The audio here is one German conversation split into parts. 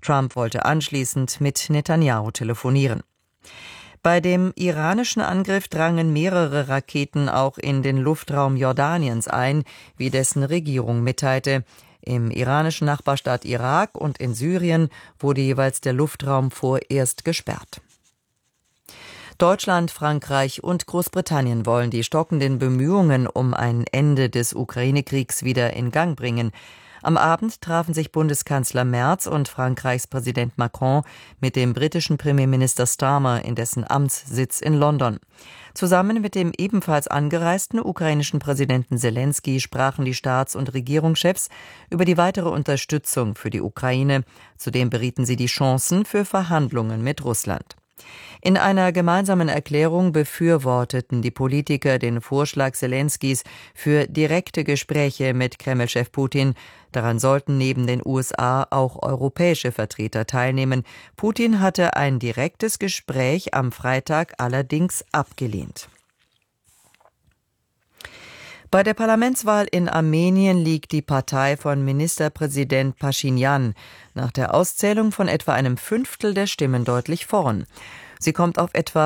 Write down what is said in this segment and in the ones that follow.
Trump wollte anschließend mit Netanyahu telefonieren. Bei dem iranischen Angriff drangen mehrere Raketen auch in den Luftraum Jordaniens ein, wie dessen Regierung mitteilte. Im iranischen Nachbarstaat Irak und in Syrien wurde jeweils der Luftraum vorerst gesperrt. Deutschland, Frankreich und Großbritannien wollen die stockenden Bemühungen um ein Ende des Ukraine-Kriegs wieder in Gang bringen. Am Abend trafen sich Bundeskanzler Merz und Frankreichs Präsident Macron mit dem britischen Premierminister Starmer in dessen Amtssitz in London. Zusammen mit dem ebenfalls angereisten ukrainischen Präsidenten Selenskyj sprachen die Staats- und Regierungschefs über die weitere Unterstützung für die Ukraine. Zudem berieten sie die Chancen für Verhandlungen mit Russland. In einer gemeinsamen Erklärung befürworteten die Politiker den Vorschlag Selenskys für direkte Gespräche mit Kreml-Chef Putin. Daran sollten neben den USA auch europäische Vertreter teilnehmen. Putin hatte ein direktes Gespräch am Freitag allerdings abgelehnt. Bei der Parlamentswahl in Armenien liegt die Partei von Ministerpräsident Paschinjan nach der Auszählung von etwa einem Fünftel der Stimmen deutlich vorn. Sie kommt auf etwa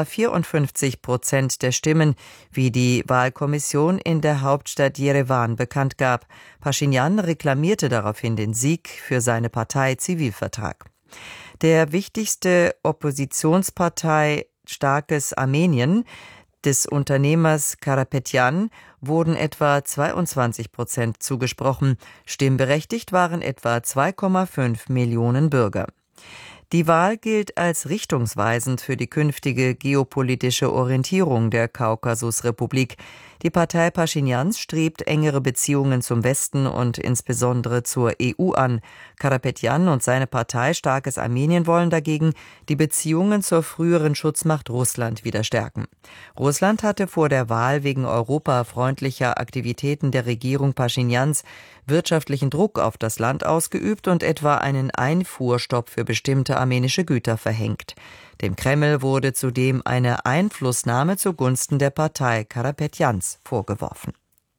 54% der Stimmen, wie die Wahlkommission in der Hauptstadt Jerewan bekannt gab. Paschinjan reklamierte daraufhin den Sieg für seine Partei Zivilvertrag. Der wichtigste Oppositionspartei Starkes Armenien des Unternehmers Karapetyan wurden etwa 22% zugesprochen. Stimmberechtigt waren etwa 2,5 Millionen Bürger. Die Wahl gilt als richtungsweisend für die künftige geopolitische Orientierung der Kaukasusrepublik. Die Partei Paschinjans strebt engere Beziehungen zum Westen und insbesondere zur EU an. Karapetyan und seine Partei Starkes Armenien wollen dagegen die Beziehungen zur früheren Schutzmacht Russland wieder stärken. Russland hatte vor der Wahl wegen europafreundlicher Aktivitäten der Regierung Paschinjans wirtschaftlichen Druck auf das Land ausgeübt und etwa einen Einfuhrstopp für bestimmte armenische Güter verhängt. Dem Kreml wurde zudem eine Einflussnahme zugunsten der Partei Karapetjans vorgeworfen.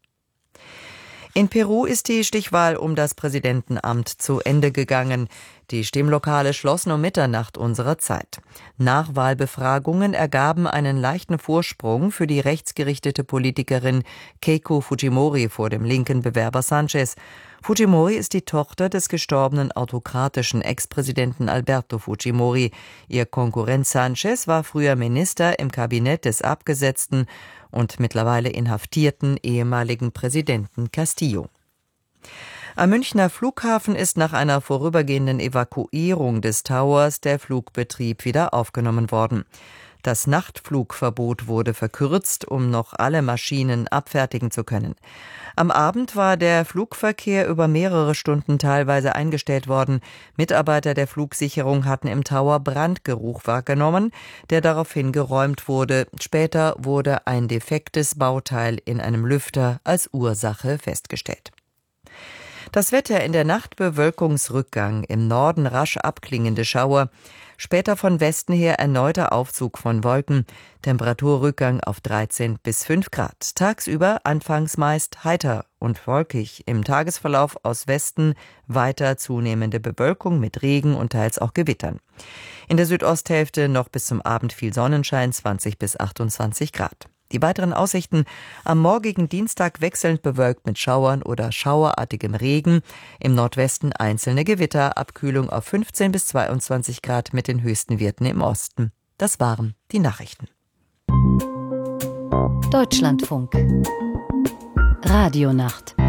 In Peru ist die Stichwahl um das Präsidentenamt zu Ende gegangen. Die Stimmlokale schlossen um Mitternacht unserer Zeit. Nachwahlbefragungen ergaben einen leichten Vorsprung für die rechtsgerichtete Politikerin Keiko Fujimori vor dem linken Bewerber Sanchez. Fujimori ist die Tochter des gestorbenen autokratischen Ex-Präsidenten Alberto Fujimori. Ihr Konkurrent Sanchez war früher Minister im Kabinett des abgesetzten und mittlerweile inhaftierten ehemaligen Präsidenten Castillo. Am Münchner Flughafen ist nach einer vorübergehenden Evakuierung des Towers der Flugbetrieb wieder aufgenommen worden. Das Nachtflugverbot wurde verkürzt, um noch alle Maschinen abfertigen zu können. Am Abend war der Flugverkehr über mehrere Stunden teilweise eingestellt worden. Mitarbeiter der Flugsicherung hatten im Tower Brandgeruch wahrgenommen, der daraufhin geräumt wurde. Später wurde ein defektes Bauteil in einem Lüfter als Ursache festgestellt. Das Wetter: in der Nacht Bewölkungsrückgang, im Norden rasch abklingende Schauer, später von Westen her erneuter Aufzug von Wolken, Temperaturrückgang auf 13 bis 5 Grad. Tagsüber anfangs meist heiter und wolkig, im Tagesverlauf aus Westen weiter zunehmende Bewölkung mit Regen und teils auch Gewittern. In der Südosthälfte noch bis zum Abend viel Sonnenschein, 20 bis 28 Grad. Die weiteren Aussichten: am morgigen Dienstag wechselnd bewölkt mit Schauern oder schauerartigem Regen, im Nordwesten einzelne Gewitter, Abkühlung auf 15 bis 22 Grad mit den höchsten Werten im Osten. Das waren die Nachrichten. Deutschlandfunk Radionacht